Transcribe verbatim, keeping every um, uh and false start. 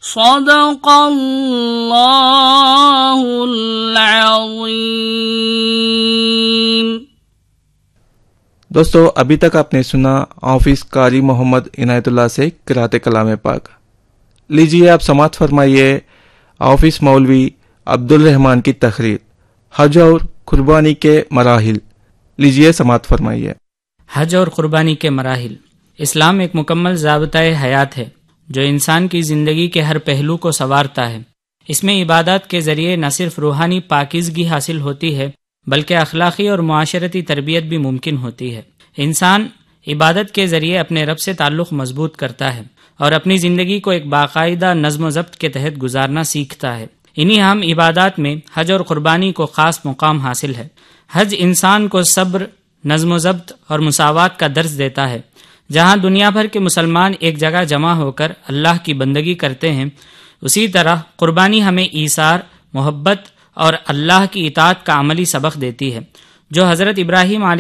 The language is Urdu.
صدق اللہ العظیم۔ دوستو، ابھی تک آپ نے سنا حافظ قاری محمد عنایت اللہ سے قرأت کلام پاک۔ لیجیے آپ سماعت فرمائیے حافظ مولوی عبد الرحمن کی تقریر حج اور قربانی کے مراحل۔ لیجیے سماعت فرمائیے۔ حج اور قربانی کے مراحل۔ اسلام ایک مکمل ضابطۂ حیات ہے جو انسان کی زندگی کے ہر پہلو کو سنوارتا ہے۔ اس میں عبادات کے ذریعے نہ صرف روحانی پاکیزگی حاصل ہوتی ہے بلکہ اخلاقی اور معاشرتی تربیت بھی ممکن ہوتی ہے۔ انسان عبادت کے ذریعے اپنے رب سے تعلق مضبوط کرتا ہے اور اپنی زندگی کو ایک باقاعدہ نظم و ضبط کے تحت گزارنا سیکھتا ہے۔ انہی اہم عبادات میں حج اور قربانی کو خاص مقام حاصل ہے۔ حج انسان کو صبر، نظم و ضبط اور مساوات کا درس دیتا ہے۔ جہاں دنیا بھر کے مسلمان ایک جگہ جمع ہو کر اللہ کی بندگی کرتے ہیں، اسی طرح قربانی ہمیں ایثار، محبت اور اللہ کی اطاعت کا عملی سبق دیتی ہے، جو حضرت ابراہیم علیہ